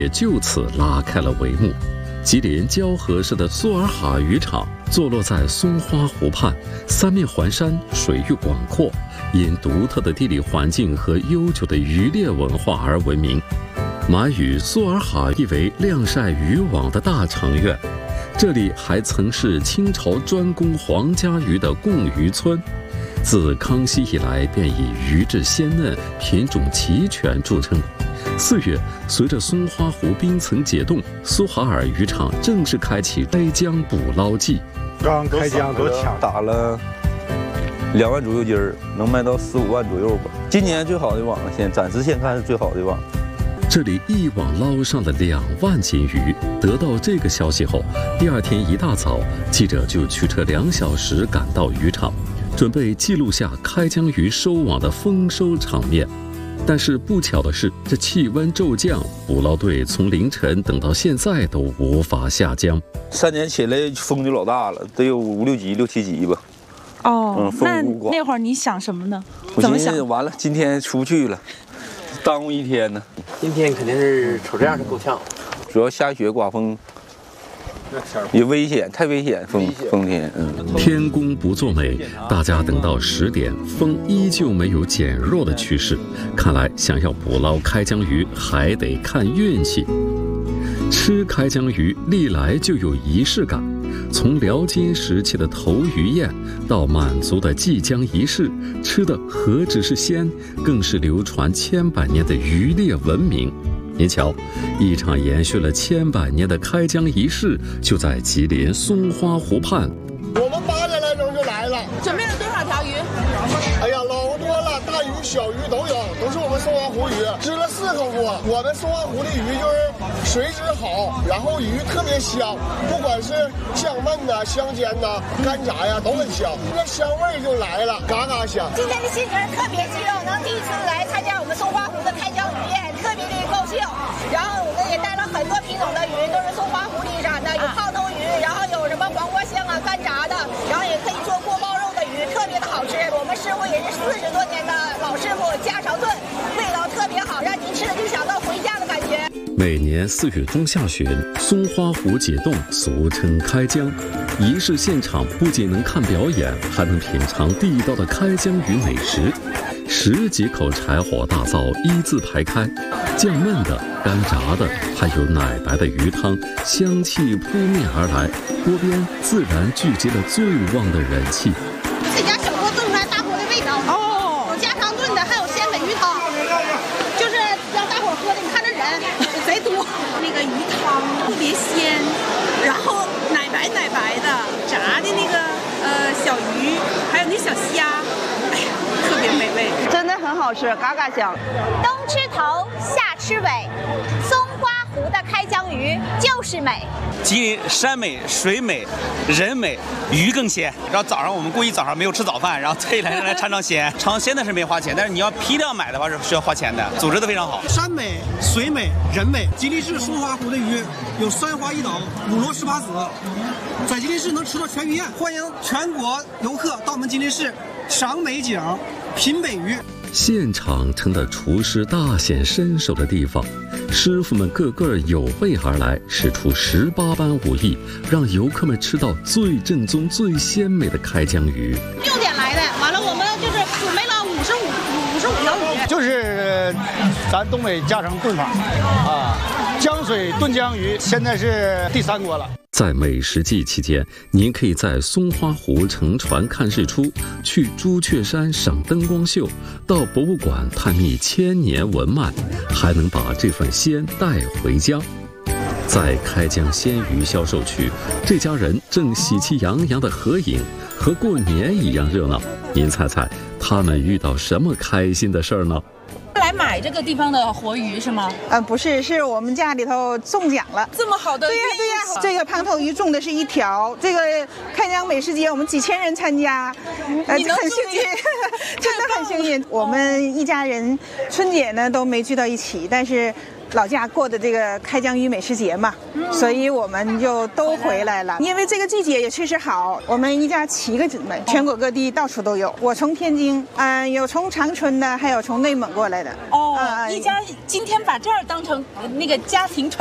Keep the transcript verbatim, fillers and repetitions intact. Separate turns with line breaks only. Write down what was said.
也就此拉开了帷幕。吉林蛟河市的苏尔哈渔场坐落在松花湖畔，三面环山，水域广阔，因独特的地理环境和悠久的渔猎文化而闻名。满语苏尔哈意为晾晒渔网的大成院，这里还曾是清朝专供皇家鱼的供鱼村。自康熙以来便以鱼质鲜嫩、品种齐全著称。四月，随着松花湖冰层解冻，苏哈尔渔场正式开启开江捕捞季。
刚开江多抢，
打了两万左右斤儿，能卖到十五万左右吧。今年最好的网了，现暂时现看是最好的网。
这里一网捞上了两万斤鱼。得到这个消息后，第二天一大早，记者就驱车两小时赶到渔场，准备记录下开江鱼收网的丰收场面。但是不巧的是，这气温骤降，捕捞队从凌晨等到现在都无法下江。
三点起来风就老大了，得有五六级、六七级吧。
哦，
嗯、
那那会儿你想什么呢？
我
怎么想？
完了，今天出不去了，耽误一天呢。
今天肯定是瞅这样是够呛，
主要下雪刮风。也危险，太危险，风风天。嗯，
天公不作美，大家等到十点，风依旧没有减弱的趋势。看来想要捕捞开江鱼，还得看运气。吃开江鱼历来就有仪式感，从辽金时期的投鱼宴到满族的祭江仪式，吃的何止是鲜，更是流传千百年的渔猎文明。您瞧，一场延续了千百年的开江仪式就在吉林松花湖畔。
我们八点来钟就来了，
准备了多少条鱼？
哎呀，老多了，大鱼小鱼都有，都是我们松花湖鱼，支了四口锅。我们松花湖的鱼就是水质好，然后鱼特别香，不管是酱焖呐、香煎呐、干炸呀，都很香，那香味就来了，嘎嘎香。
今天的心情特别激动，能第一次来参加我们松花湖的开江渔宴，特别的高兴。然后我们也带了很多品种的鱼，都是松花湖里产的，有泡头鱼，然后有什么黄瓜香啊、干炸的，然后也可以做锅包肉的鱼，特别的好吃。我们师傅也是四十多年的老师傅，家常炖，味道特别好，让您吃了就想到回家的感觉。
每年四月中下旬，松花湖解冻，俗称开江。仪式现场不仅能看表演，还能品尝地道的开江鱼美食。十几口柴火大灶一字排开，酱焖的、干炸的，还有奶白的鱼汤，香气扑面而来，锅边自然聚集了最旺的人气。
自家小锅炖出来大锅的味道哦，有家常炖的，还有鲜美鱼汤，就是让大伙喝的。你看这人贼多，
那个鱼汤特别鲜，然后奶白奶白的，炸的那个呃小鱼，还有那小虾，哎呀，特别美味，
真的很好吃，嘎嘎香。
东吃头，下吃尾，松花湖的开江鱼就是美。
吉林山美、水美、人美，鱼更鲜。然后早上我们故意早上没有吃早饭，然后特意来来尝尝鲜。尝鲜的是没花钱，但是你要批量买的话是需要花钱的。组织的非常好。
山美、水美、人美。吉林市松花湖的鱼有三花一岛、五螺十八子，在吉林市能吃到全鱼宴。欢迎全国游客到我们吉林市赏美景、品美鱼。
现场成了厨师大显身手的地方，师傅们个个有备而来，使出十八般武艺，让游客们吃到最正宗、最鲜美的开江鱼。
六点来的，完了我们就是准备了五十五五十五条鱼，
就是咱东北家常炖法啊，江水炖江鱼，现在是第三锅了。
在美食季期间，您可以在松花湖乘船看日出，去朱雀山赏灯光秀，到博物馆探秘千年文脉，还能把这份鲜带回家。在开江鲜鱼销售区，这家人正喜气洋洋的合影，和过年一样热闹。您猜猜，他们遇到什么开心的事儿呢？
来买这个地方的活鱼是吗？
呃，不是，是我们家里头中奖了。
这么好的
对呀、对呀、这个胖头鱼中的是一条。这个开江美食节我们几千人参加，呃，很幸运，真的很幸运。我们一家人春节呢都没聚到一起，但是老家过的这个开江鱼美食节嘛，嗯、所以我们就都回来了。因为这个季节也确实好，我们一家七个姊妹，全国各地到处都有。我从天津，嗯、呃，有从长春的，还有从内蒙过来的。
哦，呃、一家今天把这儿当成那个家庭。